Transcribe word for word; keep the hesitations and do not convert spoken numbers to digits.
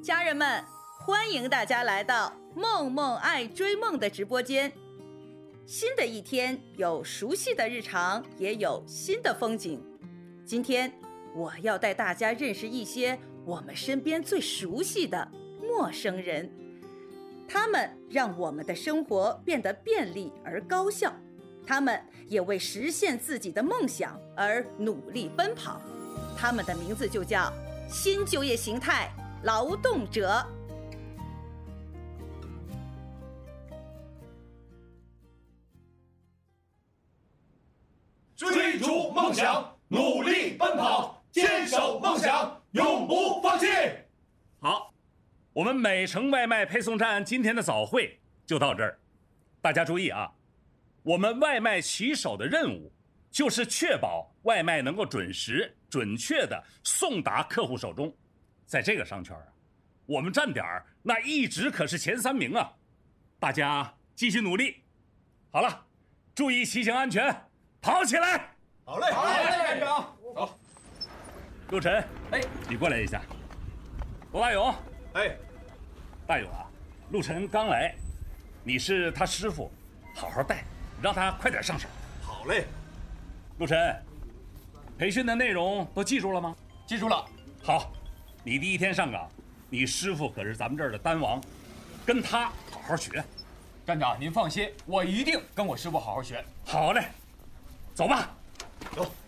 家人们，欢迎大家来到梦梦爱追梦的直播间。新的一天，有熟悉的日常，也有新的风景。今天我要带大家认识一些我们身边最熟悉的陌生人，他们让我们的生活变得便利而高效，他们也为实现自己的梦想而努力奔跑。他们的名字就叫新就业形态劳动者。 追逐梦想，努力奔跑，坚守梦想，永不放弃。 好，我们美城外卖配送站今天的早会就到这儿。大家注意啊，我们外卖骑手的任务就是确保外卖能够准时、准确地送达客户手中。在这个商圈啊，我们站点那一直可是前三名啊！大家继续努力。好了，注意骑行安全。跑起来！ 好嘞，好嘞，站长，走。 陆晨，哎，你过来一下。罗大勇， 哎， 大勇啊，陆晨刚来，你是他师傅，好好带，让他快点上手。 好嘞。 陆晨，培训的内容都记住了吗？ 记住了。 好，你第一天上岗，你师傅可是咱们这儿的单王，跟他好好学。 站长您放心，我一定跟我师傅好好学。 好嘞。走吧， 走。